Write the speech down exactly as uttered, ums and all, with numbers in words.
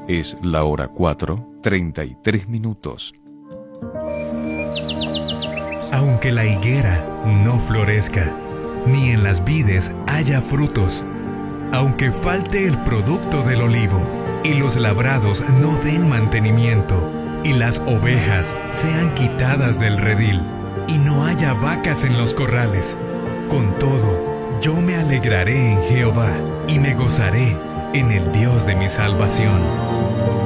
Es la hora cuatro, treinta y tres minutos. Aunque la higuera no florezca, ni en las vides haya frutos, aunque falte el producto del olivo, y los labrados no den mantenimiento, y las ovejas sean quitadas del redil, y no haya vacas en los corrales, con todo, yo me alegraré en Jehová, y me gozaré en el Dios de mi salvación.